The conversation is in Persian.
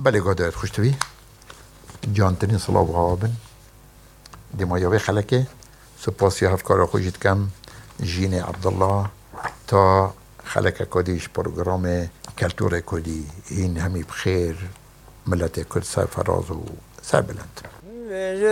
بله گادایت خوشتوی جانترین صلاح و هابن دمایاوی خلکه سپاسی هفکار خوشید کم جین عبدالله تا خلک کدیش پروگرام کلتور کدی این همی بخیر ملت کرد سر فراز و سر بلند